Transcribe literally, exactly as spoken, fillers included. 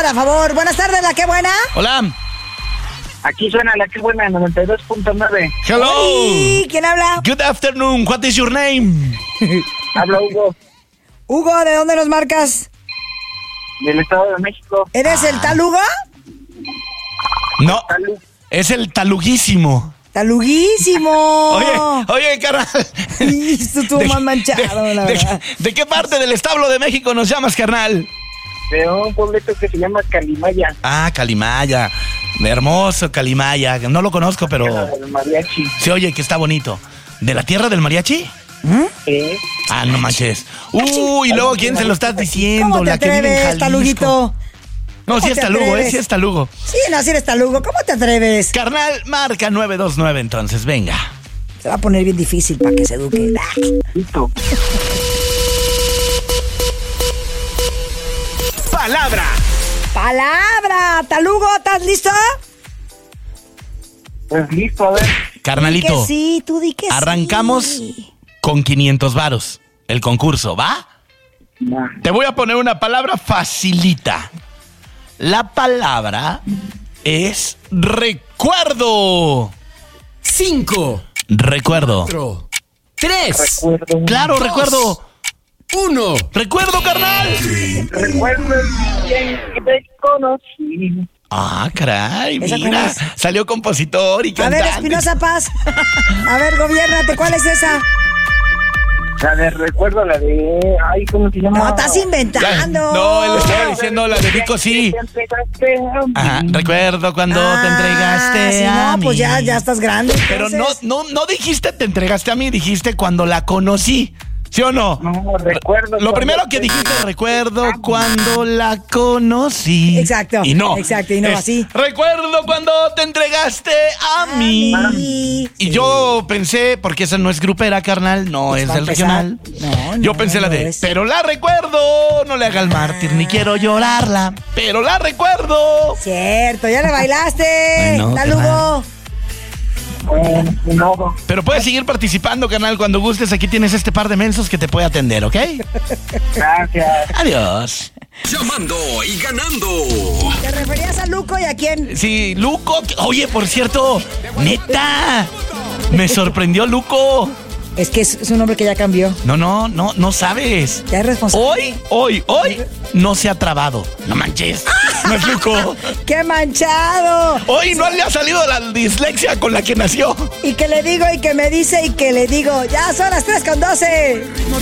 llamada a favor. Buenas tardes, la que buena. Hola. Aquí suena la que buena, noventa y dos punto nueve. Hello. Hey, ¿quién habla? Good afternoon. What is your name? Habla Hugo, Hugo, ¿de dónde nos marcas? del Estado de México. ¿Eres el tal Hugo? No, Salud. es el taluguísimo. Taluguísimo. Oye, oye, carnal. Esto estuvo más manchado, de, la de- verdad. ¿De qué parte del establo de México nos llamas, carnal? De un pueblito que se llama Calimaya. Ah, Calimaya. Hermoso Calimaya. No lo conozco, pero El mariachi. se oye que está bonito. ¿De la tierra del mariachi? Sí. Ah, no manches. Uy, y luego, ¿quién se lo estás diciendo? ¿Cómo te La que vive en atreves, Jalisco. taluguito? No, sí ¿Cómo es te talugo, ¿eh? atreves? Sí es talugo. Sí, no, si eres talugo. ¿Cómo te atreves? Carnal, marca nueve dos nueve entonces, venga. Se va a poner bien difícil para que se eduque. Listo. Palabra. ¡Palabra! Talugo, ¿estás listo? Pues listo, a ver. Carnalito, Di que sí, tú di que arrancamos sí. con quinientos varos. El concurso, ¿va? No. Te voy a poner una palabra facilita. La palabra es recuerdo. Cinco, Recuerdo. cuatro, tres, Recuerdo. Claro, Dos. recuerdo. uno. Recuerdo, carnal. Recuerdo el día en que te conocí. Ah, caray, ¿Esa mira. cuál es? Salió compositor y A cantante. ver, Espinosa Paz. A ver, gobiérnate, ¿cuál es esa? La de recuerdo, la de... Ay, ¿cómo se llama? No, estás inventando. No, él estaba diciendo la de Vico, sí. Te entregaste a mí. Ajá, recuerdo cuando Ah, te entregaste sí, a no, mí. pues ya, ya estás grande. Pero no, entonces. no, no dijiste te entregaste a mí, dijiste cuando la conocí. ¿Sí o no? No, recuerdo. Lo cuando primero que te- dijiste, recuerdo cuando la conocí. Exacto, Y no. exacto, y no, es, así. Recuerdo cuando te entregaste a, A mí. mí. Y Sí. yo pensé, porque esa no es grupera, carnal, no Pues es va a del empezar. regional. No, no, yo pensé la no de, es. pero la recuerdo, no le haga el mártir, ni quiero llorarla, pero la recuerdo. Cierto, ya le bailaste. Ay, no, Talugo. Bueno, no. Pero puedes seguir participando, carnal, cuando gustes. Aquí tienes este par de mensos que te puede atender, ¿ok? Gracias. Adiós. Llamando y ganando. ¿Te referías a Luco y a quién? Sí, Luco. Oye, por cierto, neta, me sorprendió Luco. Es que es, es un hombre que ya cambió. No, no, no, no sabes. Ya es responsable. Hoy, hoy, hoy no se ha trabado. No manches. No es Luco. ¡Qué manchado! Hoy no le ha salido la dislexia con la que nació. Y que le digo y que me dice y que le digo. Ya son las tres con doce.